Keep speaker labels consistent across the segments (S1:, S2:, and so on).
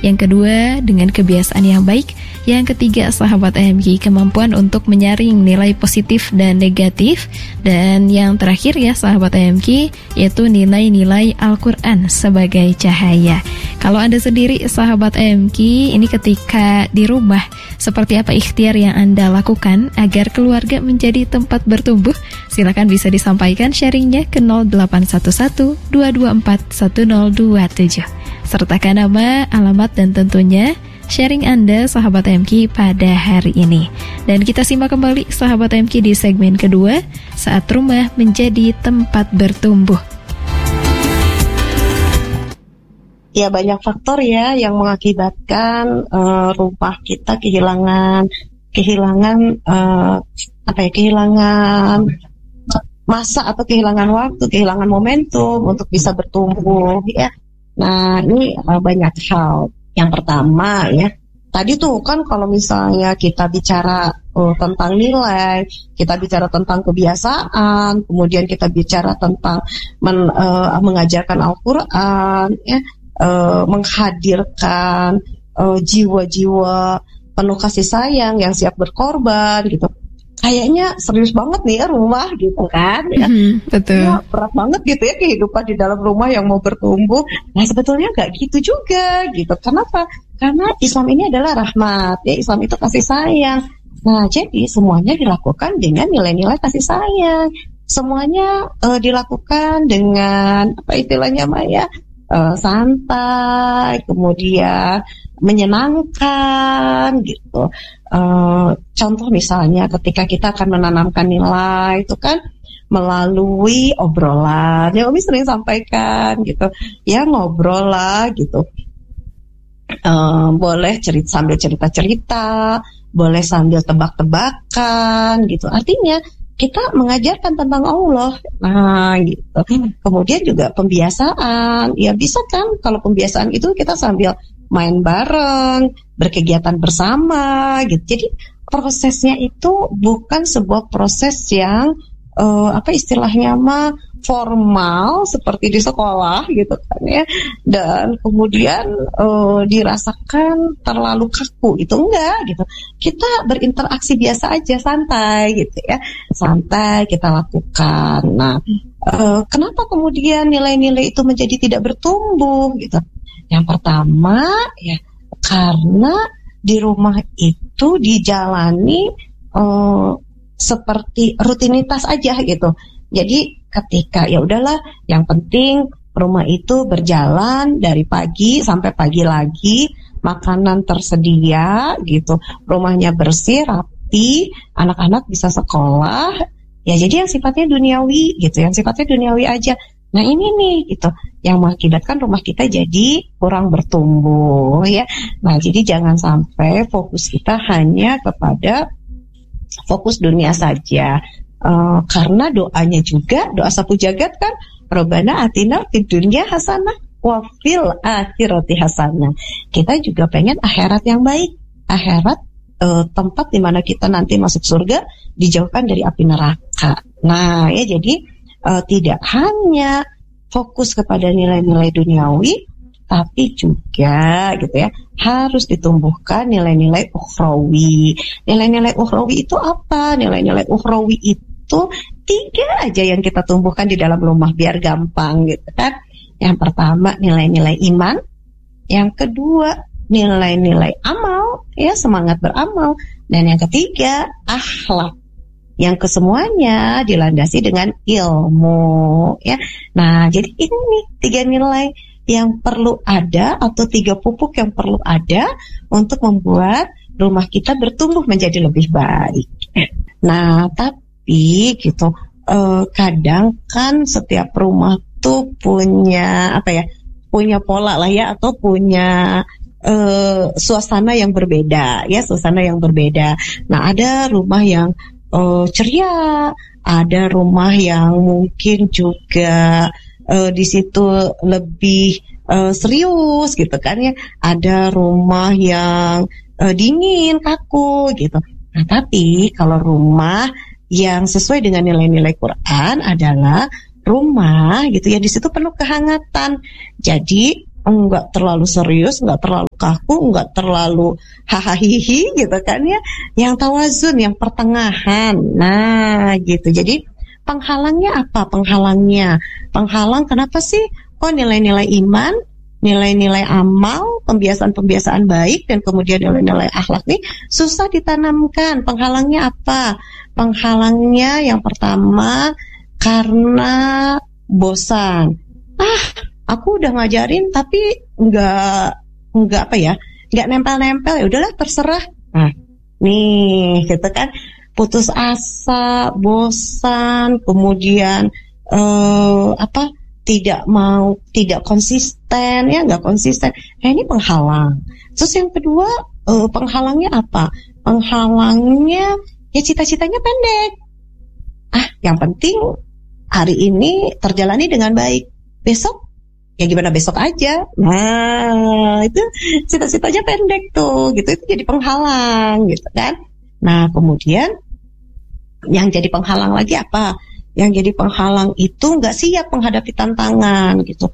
S1: Yang kedua, dengan kebiasaan yang baik. Yang ketiga, sahabat AMG, kemampuan untuk menyaring nilai positif dan negatif. Dan yang terakhir ya sahabat AMG, yaitu nilai-nilai Al-Quran sebagai cahaya. Kalau Anda sendiri sahabat AMG, ini ketika di rumah, seperti apa ikhtiar yang Anda lakukan agar keluarga menjadi tempat bertumbuh? Silakan bisa disampaikan sharingnya ke 0811 224 1027. Sertakan nama, alamat, dan tentunya sharing Anda sahabat AMG pada hari ini. Dan kita simak kembali sahabat AMG di segmen kedua, saat rumah menjadi tempat bertumbuh.
S2: Ya, banyak faktor ya yang mengakibatkan rumah kita kehilangan masa atau kehilangan waktu, kehilangan momentum untuk bisa bertumbuh ya. Nah, ini banyak hal. Yang pertama ya, tadi tuh kan kalau misalnya kita bicara tentang nilai, kita bicara tentang kebiasaan, kemudian kita bicara tentang mengajarkan Al-Quran ya, menghadirkan jiwa-jiwa penuh kasih sayang yang siap berkorban gitu. Kayaknya serius banget nih ya rumah gitu kan ya.
S1: Betul.
S2: Ya, berat banget gitu ya kehidupan di dalam rumah yang mau bertumbuh. Nah sebetulnya gak gitu juga gitu. Kenapa? Karena Islam ini adalah rahmat ya, Islam itu kasih sayang. Nah jadi semuanya dilakukan dengan nilai-nilai kasih sayang. Semuanya dilakukan dengan apa istilahnya Maya, santai, kemudian menyenangkan gitu. Contoh misalnya ketika kita akan menanamkan nilai itu kan melalui obrolan yang Umi sering sampaikan gitu ya, ngobrol lah gitu. Boleh sambil cerita-cerita, boleh sambil tebak-tebakan gitu. Artinya kita mengajarkan tentang Allah. Nah gitu. Kemudian juga pembiasaan. Ya bisa kan kalau pembiasaan itu kita sambil main bareng, berkegiatan bersama gitu. Jadi prosesnya itu bukan sebuah proses yang istilahnya formal seperti di sekolah gitu kan ya, dan kemudian dirasakan terlalu kaku gitu, enggak gitu. Kita berinteraksi biasa aja, santai gitu ya, santai kita lakukan. Nah kenapa kemudian nilai-nilai itu menjadi tidak bertumbuh gitu? Yang pertama ya karena di rumah itu dijalani seperti rutinitas aja gitu. Jadi ketika ya udahlah, yang penting rumah itu berjalan dari pagi sampai pagi lagi, makanan tersedia gitu, rumahnya bersih, rapi, anak-anak bisa sekolah. Ya jadi yang sifatnya duniawi gitu, yang sifatnya duniawi aja. Nah ini nih gitu yang mengakibatkan rumah kita jadi kurang bertumbuh ya. Nah jadi jangan sampai fokus kita hanya kepada fokus dunia saja. Karena doanya juga, doa sapu jagat kan, Rabbana atina fid dunya hasanah wa fil akhirati hasanah. Kita juga pengen akhirat yang baik, akhirat tempat di mana kita nanti masuk surga, dijauhkan dari api neraka. Nah ya jadi tidak hanya fokus kepada nilai-nilai duniawi, tapi juga gitu ya harus ditumbuhkan nilai-nilai ukhrawi. Nilai-nilai ukhrawi itu apa? Nilai-nilai ukhrawi itu 3 aja yang kita tumbuhkan di dalam rumah biar gampang gitu kan. Yang pertama nilai-nilai iman, yang kedua nilai-nilai amal ya, semangat beramal, dan yang ketiga akhlak, yang kesemuanya dilandasi dengan ilmu ya. Nah jadi ini 3 nilai yang perlu ada, atau 3 pupuk yang perlu ada untuk membuat rumah kita bertumbuh menjadi lebih baik. Nah tapi gitu kadang kan setiap rumah tuh punya punya pola lah ya, atau punya suasana yang berbeda ya, suasana yang berbeda. Nah ada rumah yang ceria, ada rumah yang mungkin juga di situ lebih serius gitu kan ya, ada rumah yang dingin, kaku gitu. Nah tapi kalau rumah yang sesuai dengan nilai-nilai Quran adalah rumah gitu ya, di situ penuh kehangatan. Jadi enggak terlalu serius, enggak terlalu kaku, enggak terlalu hahaha gitu kan ya. Yang tawazun, yang pertengahan. Nah, gitu. Jadi penghalangnya apa? Penghalang kenapa sih? Kok nilai-nilai iman, nilai-nilai amal, pembiasaan-pembiasaan baik, dan kemudian nilai-nilai akhlak nih susah ditanamkan. Penghalangnya apa? Penghalangnya yang pertama karena bosan. Aku udah ngajarin tapi nggak apa ya, nggak nempel-nempel. Ya udahlah, terserah. Nah, nih gitu kan, putus asa, bosan, kemudian tidak konsisten, ya nggak konsisten. Nah, ini penghalang. Terus yang kedua, penghalangnya apa? Penghalangnya ya cita-citanya pendek. Yang penting hari ini terjalani dengan baik. Besok ya gimana besok aja. Nah, itu cita-citanya pendek tuh, gitu. Itu jadi penghalang, gitu kan. Nah, kemudian yang jadi penghalang lagi apa? Yang jadi penghalang itu nggak siap menghadapi tantangan, gitu.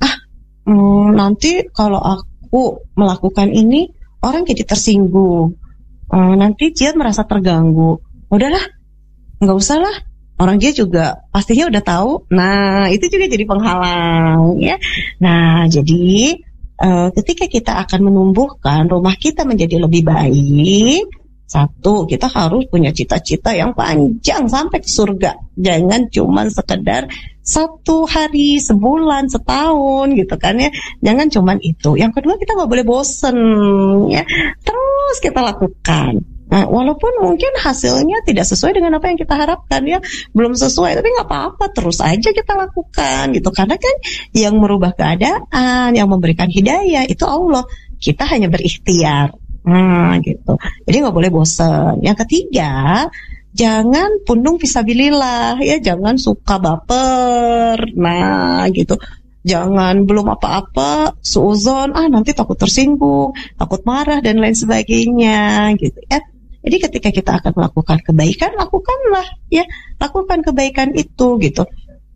S2: Nanti kalau aku melakukan ini orang jadi tersinggung, nanti dia merasa terganggu. Udahlah, nggak usah lah. Orang dia juga pastinya udah tahu. Nah, itu juga jadi penghalang, ya. Nah, jadi ketika kita akan menumbuhkan rumah kita menjadi lebih baik, satu, kita harus punya cita-cita yang panjang sampai ke surga. Jangan cuma sekedar 1 hari, sebulan, setahun, gitu kan ya. Jangan cuma itu. Yang kedua, kita nggak boleh bosen, ya. Terus kita lakukan. Nah, walaupun mungkin hasilnya tidak sesuai dengan apa yang kita harapkan, ya, belum sesuai, tapi nggak apa-apa, terus aja kita lakukan, gitu. Karena kan yang merubah keadaan, yang memberikan hidayah itu Allah. Kita hanya berikhtiar. Nah, gitu. Jadi nggak boleh bosan. Yang ketiga, jangan pundung fisabilillah, ya, jangan suka baper. Nah, gitu. Jangan belum apa-apa suuzon, nanti takut tersinggung, takut marah dan lain sebagainya, gitu ya. Jadi ketika kita akan melakukan kebaikan, lakukanlah, ya, lakukan kebaikan itu, gitu.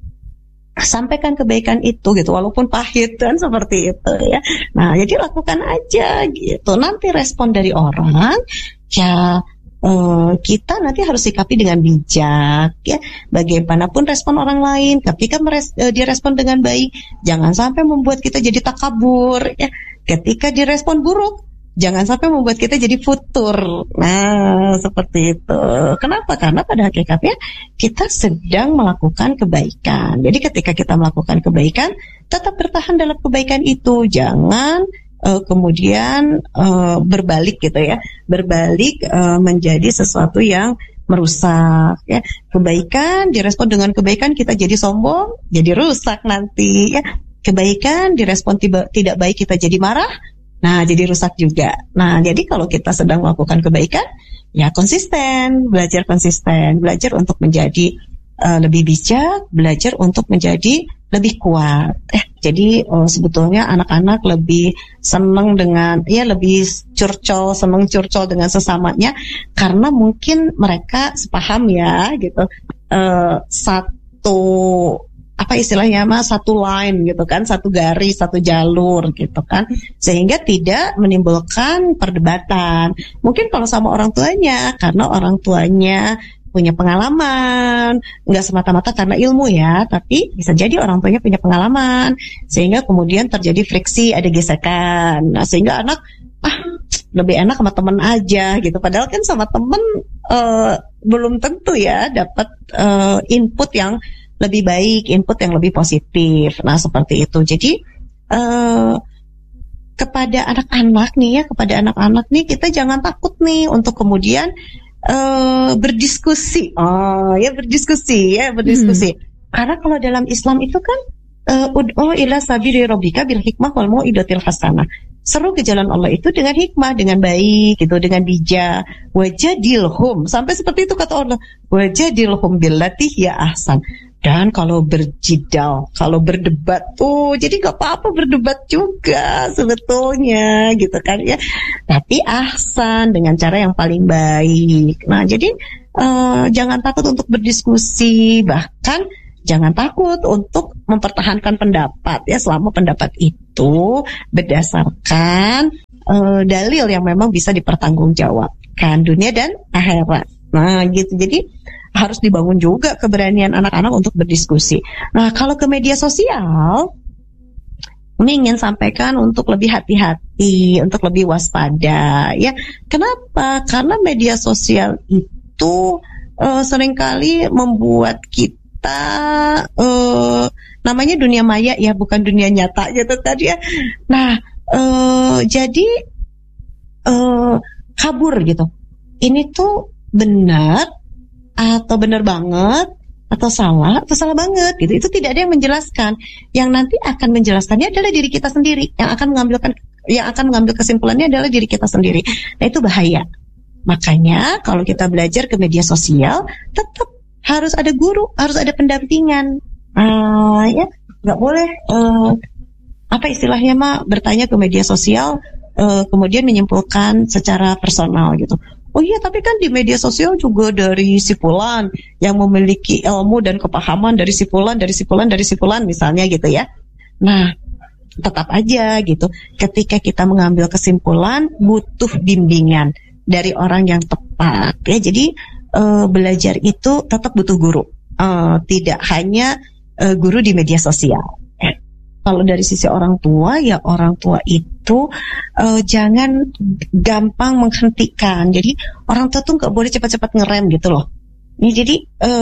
S2: Sampaikan kebaikan itu, gitu, walaupun pahit kan, seperti itu, ya. Nah, jadi lakukan aja, gitu. Nanti respon dari orang, ya, kita nanti harus sikapi dengan bijak, ya. Bagaimanapun respon orang lain, ketika direspon dengan baik, jangan sampai membuat kita jadi takabur, ya. Ketika direspon buruk, jangan sampai membuat kita jadi futur. Nah, seperti itu. Kenapa? Karena pada hakikatnya kita sedang melakukan kebaikan. Jadi ketika kita melakukan kebaikan, tetap bertahan dalam kebaikan itu. Jangan kemudian berbalik, gitu ya. Berbalik menjadi sesuatu yang merusak, ya. Kebaikan direspon dengan kebaikan, kita jadi sombong, jadi rusak nanti, ya. Kebaikan direspon tidak baik, kita jadi marah, nah jadi rusak juga. Nah, jadi kalau kita sedang melakukan kebaikan, ya konsisten, belajar untuk menjadi lebih bijak, belajar untuk menjadi lebih kuat. Jadi sebetulnya anak-anak lebih senang dengan, ya, lebih senang curcol dengan sesamanya, karena mungkin mereka sepaham, ya, gitu. Satu, apa istilahnya, satu line, gitu kan, satu garis, satu jalur, gitu kan, sehingga tidak menimbulkan perdebatan. Mungkin kalau sama orang tuanya, karena orang tuanya punya pengalaman, nggak semata-mata karena ilmu, ya, tapi bisa jadi orang tuanya punya pengalaman, sehingga kemudian terjadi friksi, ada gesekan. Nah, sehingga anak lebih enak sama teman aja, gitu. Padahal kan sama teman belum tentu, ya, dapat input yang lebih baik, input yang lebih positif. Nah, seperti itu. Jadi kepada anak-anak nih, kita jangan takut nih untuk kemudian berdiskusi. Berdiskusi. Karena kalau dalam Islam itu kan ud'u ila sabili rabbika bil hikmah wal mau'izatil hasanah. Seru ke jalan Allah itu dengan hikmah, dengan baik, gitu, dengan bijak. Wajadilhum, sampai seperti itu kata Allah. Wajadilhum billati hiya ahsan. Dan kalau berjidal, kalau berdebat tuh, jadi gak apa-apa berdebat juga sebetulnya, gitu kan, ya. Tapi ahsan, dengan cara yang paling baik. Nah, jadi jangan takut untuk berdiskusi. Bahkan jangan takut untuk mempertahankan pendapat ya, selama pendapat itu berdasarkan dalil yang memang bisa dipertanggungjawabkan dunia dan akhirat. Nah gitu, jadi harus dibangun juga keberanian anak-anak untuk berdiskusi. Nah kalau ke media sosial, kami ingin sampaikan untuk lebih hati-hati, untuk lebih waspada ya. Kenapa? Karena media sosial itu seringkali membuat kita namanya dunia maya ya, bukan dunia nyata gitu tadi ya. Nah jadi kabur gitu. Ini tuh benar atau benar banget, atau salah banget gitu. Itu tidak ada yang menjelaskan. Yang nanti akan menjelaskannya adalah diri kita sendiri. Yang akan mengambil kesimpulannya adalah diri kita sendiri. Nah itu bahaya. Makanya kalau kita belajar ke media sosial, tetap harus ada guru, harus ada pendampingan. Ya nggak boleh apa istilahnya bertanya ke media sosial kemudian menyimpulkan secara personal gitu. Oh iya, tapi kan di media sosial juga dari si fulan yang memiliki ilmu dan kepahaman dari si fulan misalnya gitu ya. Nah, tetap aja gitu. Ketika kita mengambil kesimpulan, butuh bimbingan dari orang yang tepat ya. Jadi belajar itu tetap butuh guru. Tidak hanya guru di media sosial. Kalau dari sisi orang tua, ya orang tua itu jangan gampang menghentikan. Jadi orang tua tuh nggak boleh cepat-cepat ngerem gitu loh. Ini jadi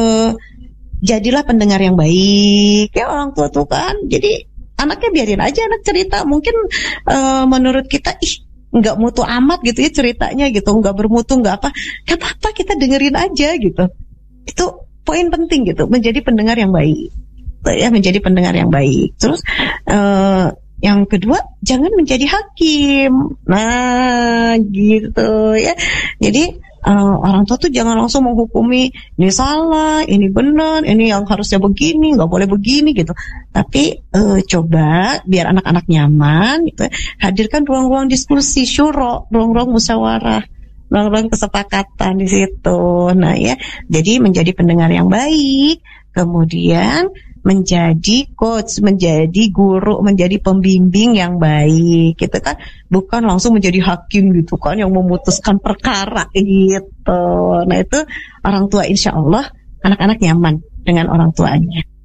S2: jadilah pendengar yang baik. Ya orang tua tuh kan, jadi anaknya biarin aja anak cerita. Mungkin menurut kita nggak mutu amat gitu ya ceritanya gitu, nggak bermutu, nggak apa. Gak apa-apa, kita dengerin aja gitu. Itu poin penting gitu, menjadi pendengar yang baik. Ya, menjadi pendengar yang baik. Terus yang kedua, jangan menjadi hakim. Nah gitu ya. Jadi orang tua tuh jangan langsung menghukumi ini salah, ini benar, ini yang harusnya begini, nggak boleh begini gitu. Tapi coba biar anak-anak nyaman gitu ya, hadirkan ruang-ruang diskusi, syuro, ruang-ruang musyawarah, ruang-ruang kesepakatan di situ. Nah ya, jadi menjadi pendengar yang baik, kemudian menjadi coach, menjadi guru, menjadi pembimbing yang baik gitu kan, bukan langsung menjadi hakim gitu kan yang memutuskan perkara gitu. Nah itu orang tua, insya Allah anak-anak nyaman dengan orang tuanya.